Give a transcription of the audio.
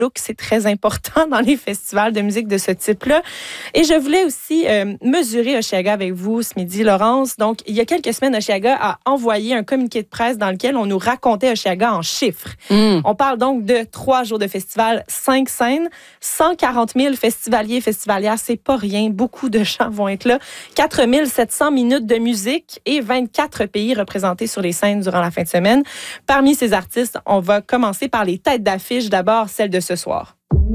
look, c'est très important dans les festivals de musique de ce type-là. Et je voulais aussi mesurer Osheaga avec vous ce midi, Laurence. Donc, il y a quelques semaines, Osheaga a envoyé un communiqué de presse dans lequel on nous racontait Osheaga en chiffres. On parle donc de 3 jours de festival, 5 scènes, 140 000 festivaliers et festivalières, c'est pas rien. Beaucoup de gens vont être là. 4 700 minutes de musique et 24 pays représentés sur les scènes durant la fin de semaine. Parmi ces artistes, on va commencer par les têtes d'affiche. D'abord, celle de ce soir.